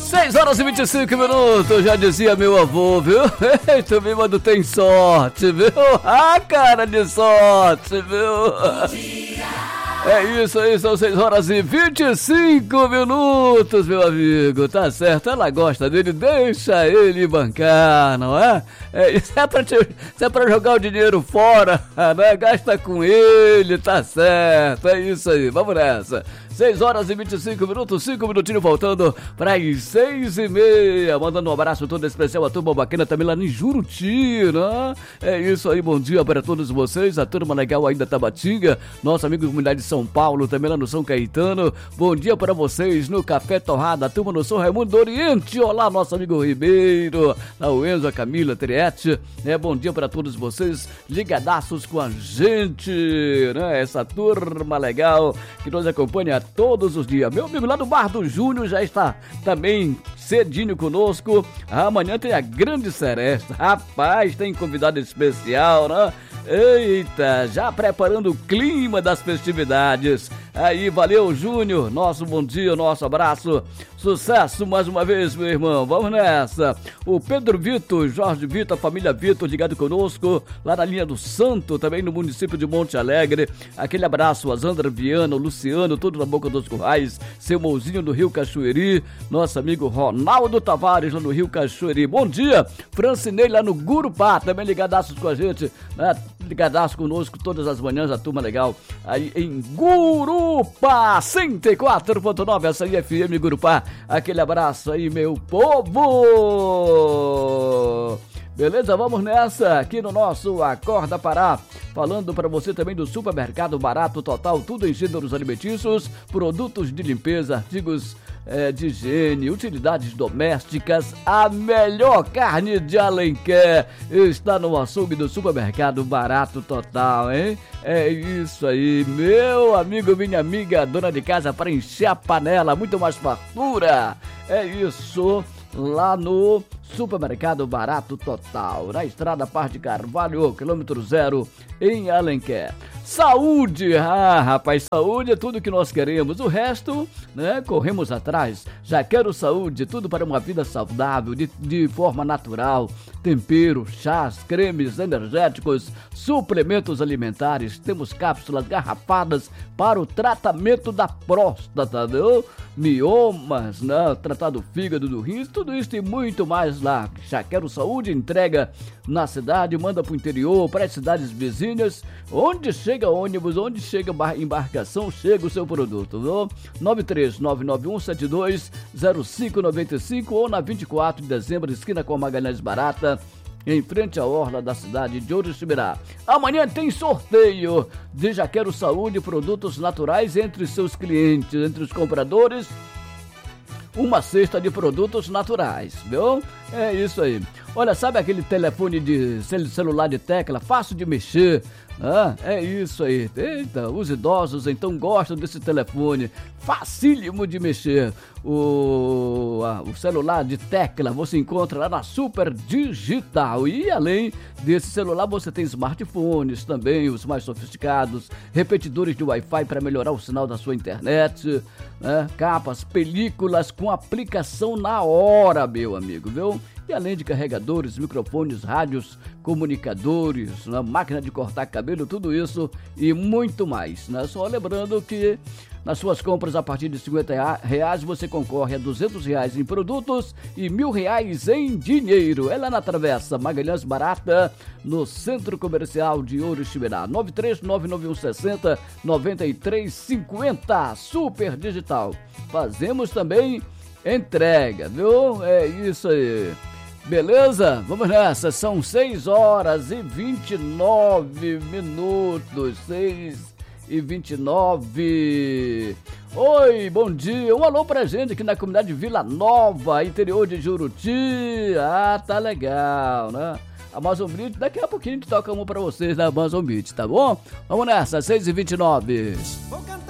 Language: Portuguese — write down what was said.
6 horas e 25 minutos, já dizia meu avô, viu? Eita, bêbado tem sorte, viu? Ah, cara de sorte, viu? É isso aí, são 6 horas e 25 minutos, meu amigo. Tá certo, ela gosta dele, deixa ele bancar, não é? Isso é pra jogar o dinheiro fora, né? Gasta com ele, tá certo, é isso aí, vamos nessa. 6 horas e 25 minutos, 5 minutinhos faltando para as 6h30. Mandando um abraço todo especial à turma bacana também lá em Juruti, né? É isso aí, bom dia para todos vocês. A turma legal aí da Tabatinga, nosso amigo da comunidade de São Paulo, também lá no São Caetano. Bom dia para vocês no Café Torrada, a turma no São Raimundo do Oriente. Olá, nosso amigo Ribeiro, lá o Enzo, a Camila, a Triete. Bom dia para todos vocês, ligadaços com a gente, né? Essa turma legal que nos acompanha todos os dias. Meu amigo lá do Bar do Júnior já está também cedinho conosco. Amanhã tem a Grande Seresta. Rapaz, tem convidado especial, né? Eita, já preparando o clima das festividades. Aí, valeu, Júnior. Nosso bom dia, nosso abraço. Sucesso mais uma vez, meu irmão. Vamos nessa. O Pedro Vitor, Jorge Vitor, a família Vitor ligado conosco, lá na linha do Santo, também no município de Monte Alegre. Aquele abraço a Zandra Viana, o Luciano, tudo na Boca dos Currais, seu mozinho do Rio Cachoeiri, nosso amigo Ronaldo Tavares, lá no Rio Cachoeiri. Bom dia, Francinei, lá no Gurupá, também ligadaços com a gente, né? Ligadaço conosco todas as manhãs, a turma legal aí em Gurupá, 104.9, essa aí FM Gurupá. Aquele abraço aí, meu povo! Beleza? Vamos nessa aqui no nosso Acorda Pará, falando para você também do Supermercado Barato Total, tudo em gêneros alimentícios, produtos de limpeza, artigos de higiene, utilidades domésticas. A melhor carne de Alenquer está no açougue do Supermercado Barato Total, hein? É isso aí, meu amigo, minha amiga, dona de casa, para encher a panela, muito mais fartura. É isso, lá no Supermercado Barato Total, na Estrada Paz de Carvalho, quilômetro 0, em Alenquer. Saúde! Ah, rapaz, saúde é tudo que nós queremos. O resto, né, corremos atrás. Já quero saúde, tudo para uma vida saudável, de forma natural. Tempero, chás, cremes, energéticos, suplementos alimentares. Temos cápsulas garrafadas para o tratamento da próstata, viu? Miomas, né? Tratar do fígado, do rins, tudo isso e muito mais lá. Já quero saúde, entrega na cidade, manda pro interior, para as cidades vizinhas, onde chega ônibus, onde chega embarcação, chega o seu produto, viu? 93991720595 ou na 24 de dezembro, esquina com a Magalhães Barata, em frente à orla da cidade de Oriximiná. Amanhã tem sorteio de Já Quero Saúde, produtos naturais entre seus clientes, entre os compradores. Uma cesta de produtos naturais, viu? É isso aí. Olha, sabe aquele telefone de celular de tecla, fácil de mexer? Ah, é isso aí. Eita, os idosos então gostam desse telefone, facílimo de mexer. O celular de tecla você encontra lá na Super Digital. E além desse celular você tem smartphones também, os mais sofisticados, repetidores de Wi-Fi para melhorar o sinal da sua internet, né? Capas, películas com aplicação na hora, meu amigo, viu? E além de carregadores, microfones, rádios, comunicadores, né? Máquina de cortar cabelo, tudo isso e muito mais, né? Só lembrando que nas suas compras a partir de R$50 você concorre a R$200 em produtos e R$1.000 em dinheiro. É lá na Travessa Magalhães Barata, no Centro Comercial de Oriximiná. 93991609350, Super Digital. Fazemos também entrega, viu? É isso aí. Beleza? Vamos nessa, são 6 horas e 29 minutos, 6h29. Oi, bom dia, um alô pra gente aqui na comunidade Vila Nova, interior de Juruti. Ah, tá legal, né? Amazon Beach, daqui a pouquinho a gente toca uma pra vocês na Amazon Beach, tá bom? Vamos nessa, 6h29.